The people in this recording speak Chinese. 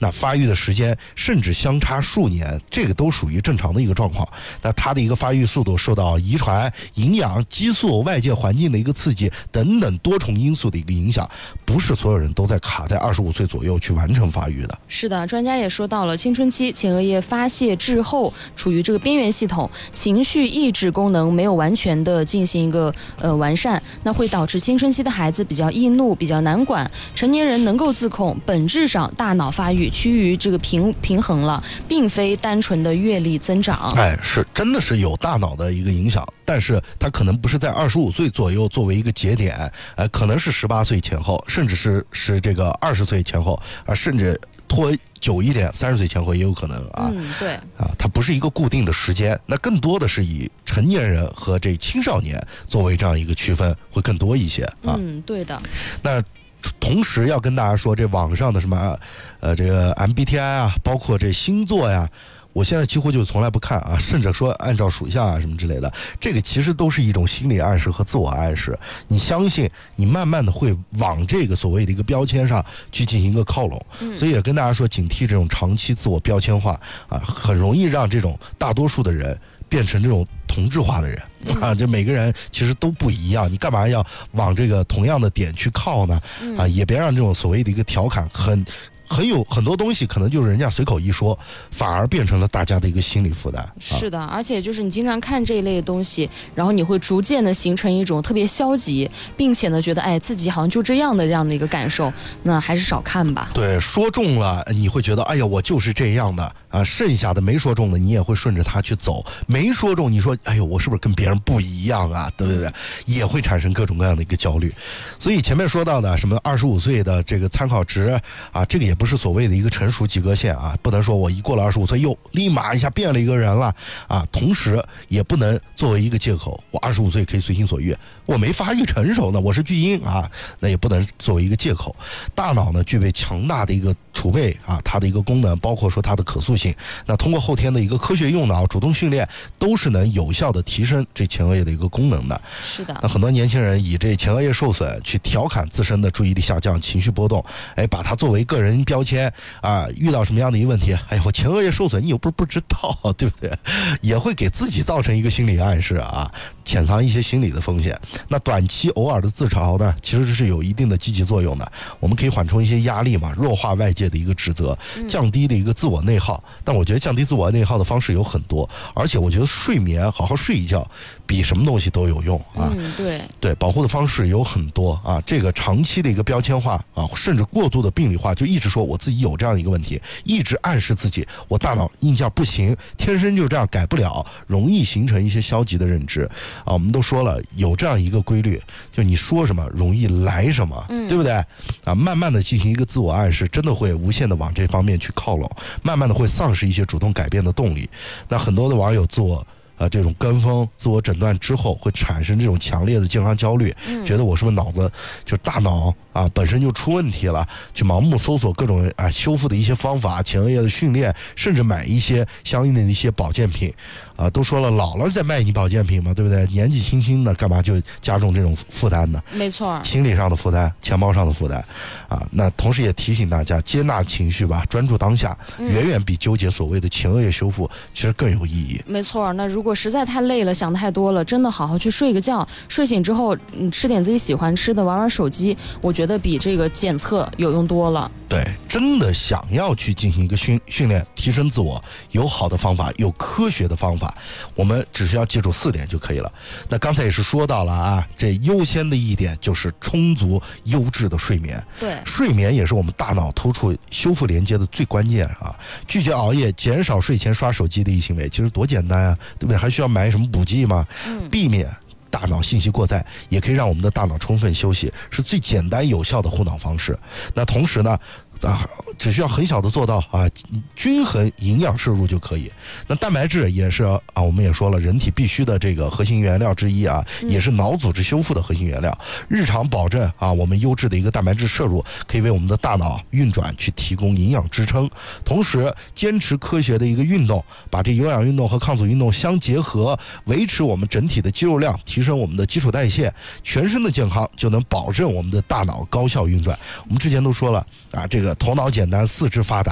那发育的时间甚至相差数年，这个都属于正常的一个状况。那它的一个发育速度受到遗传、营养、激素、外界环境的一个刺激等等多重因素的一个影响，不是所有人都在卡在25岁左右去完成发育的。 是的，专家也说到了，青春期前额叶发泄滞后，处于这个边缘系统，情绪抑制功能没有完全的进行一个完善，那会导致青春期的孩子比较易怒，比较难管。成年人能够自控，本质上大脑发育趋于这个平衡了，并非单纯的阅历增长。 是真的是有大脑的一个影响，但是它可能不是在25岁左右作为一个节点，可能是18岁前后，甚至是这个20岁前后甚至拖久一点30岁前后也有可能对它不是一个固定的时间，那更多的是以成年人和这青少年作为这样一个区分会更多一些对的。 那同时要跟大家说，这网上的什么这个 MBTI 包括这星座呀，我现在几乎就从来不看甚至说按照属相什么之类的，这个其实都是一种心理暗示和自我暗示。你相信，你慢慢的会往这个所谓的一个标签上去进行一个靠拢。所以也跟大家说，警惕这种长期自我标签化很容易让这种大多数的人变成这种同质化的人就每个人其实都不一样，你干嘛要往这个同样的点去靠呢？也别让这种所谓的一个调侃很有很多东西可能就是人家随口一说，反而变成了大家的一个心理负担。 是的，而且就是你经常看这一类的东西，然后你会逐渐的形成一种特别消极，并且呢觉得自己好像就这样的一个感受，那还是少看吧。 对，说中了你会觉得哎呀我就是这样的剩下的没说中的你也会顺着它去走，没说中你说哎呦我是不是跟别人不一样对不对？也会产生各种各样的一个焦虑。所以前面说到的什么25岁的这个参考值这个也不是所谓的一个成熟及格线不能说我一过了25岁又立马一下变了一个人了同时也不能作为一个借口，我25岁可以随心所欲，我没发育成熟呢，我是巨婴那也不能作为一个借口。大脑呢具备强大的一个储备它的一个功能，包括说它的可塑性，那通过后天的一个科学用脑主动训练，都是能有效的提升这前额叶的一个功能的。 是的。 那很多年轻人以这前额叶受损去调侃自身的注意力下降、情绪波动，把它作为个人标签遇到什么样的一个问题，我前额叶受损，你又不知道，对不对？也会给自己造成一个心理暗示潜藏一些心理的风险。那短期偶尔的自嘲呢，其实是有一定的积极作用的，我们可以缓冲一些压力嘛，弱化外界的一个指责，降低的一个自我内耗。但我觉得降低自我内耗的方式有很多，而且我觉得睡眠好好睡一觉比什么东西都有用对，保护的方式有很多这个长期的一个标签化甚至过度的病理化，就一直说我自己有这样一个问题，一直暗示自己我大脑硬件不行，天生就这样改不了，容易形成一些消极的认知我们都说了有这样一个规律，就你说什么容易来什么对不对慢慢的进行一个自我暗示，真的会无限的往这方面去靠拢，慢慢的会丧失一些主动改变的动力。那很多的网友自我这种跟风自我诊断之后，会产生这种强烈的健康焦虑，觉得我是不是脑子就大脑本身就出问题了，去盲目搜索各种修复的一些方法，前额叶的训练，甚至买一些相应的一些保健品都说了老了再卖你保健品嘛，对不对？年纪轻轻的干嘛就加重这种负担呢？ 没错， 心理上的负担，钱包上的负担那同时也提醒大家接纳情绪吧，专注当下，远远比纠结所谓的前额叶修复其实更有意义。 没错，那如果实在太累了，想太多了，真的好好去睡个觉，睡醒之后吃点自己喜欢吃的，玩玩手机，我觉得比这个检测有用多了。 对，真的想要去进行一个训练提升自我，有好的方法，有科学的方法，我们只需要记住4点就可以了。那刚才也是说到了这优先的一点就是充足优质的睡眠。 对， 睡眠也是我们大脑突触修复连接的最关键拒绝熬夜，减少睡前刷手机的一行为，其实多简单对不对？还需要买什么补剂吗？避免大脑信息过载，也可以让我们的大脑充分休息，是最简单有效的护脑方式。那同时呢只需要很小的做到均衡营养摄入就可以。那蛋白质也是我们也说了，人体必须的这个核心原料之一也是脑组织修复的核心原料。日常保证我们优质的一个蛋白质摄入，可以为我们的大脑运转去提供营养支撑。同时坚持科学的一个运动，把这有氧运动和抗阻运动相结合，维持我们整体的肌肉量，提升我们的基础代谢，全身的健康就能保证我们的大脑高效运转。我们之前都说了这个头脑简单四肢发达，